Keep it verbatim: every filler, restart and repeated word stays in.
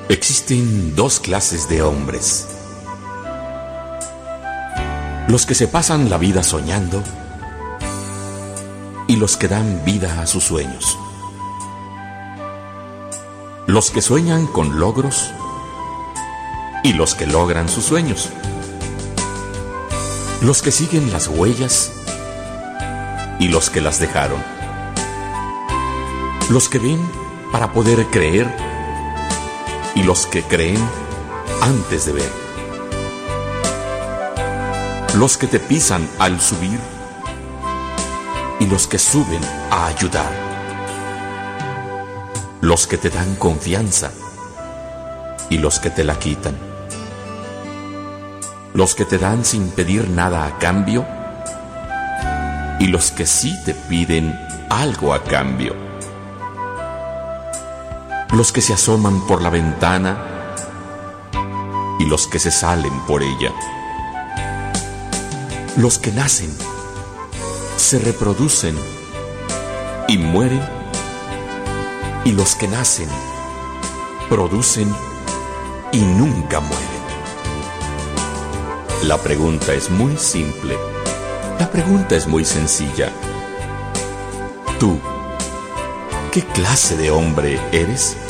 Existen dos clases de hombres: los que se pasan la vida soñando y los que dan vida a sus sueños. Los que sueñan con logros y los que logran sus sueños. Los que siguen las huellas y los que las dejaron. Los que ven para poder creer y los que creen antes de ver. Los que te pisan al subir y los que suben a ayudar. Los que te dan confianza y los que te la quitan. Los que te dan sin pedir nada a cambio y los que sí te piden algo a cambio. Los que se asoman por la ventana y los que se salen por ella. Los que nacen, se reproducen y mueren, y los que nacen, producen y nunca mueren. La pregunta es muy simple. La pregunta es muy sencilla. ¿Tú qué clase de hombre eres?